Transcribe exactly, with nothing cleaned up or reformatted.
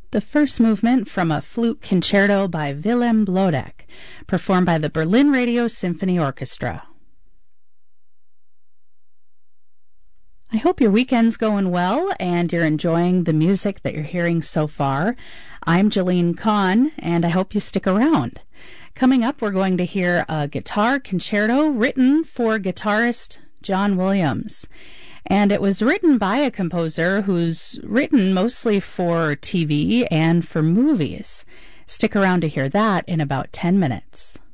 The first movement from a flute concerto by Willem Bloedek, performed by the Berlin Radio Symphony Orchestra. I hope your weekend's going well and you're enjoying the music that you're hearing so far. I'm Jolene Kahn, and I hope you stick around. Coming up, we're going to hear a guitar concerto written for guitarist John Williams. And it was written by a composer who's written mostly for T V and for movies. Stick around to hear that in about ten minutes.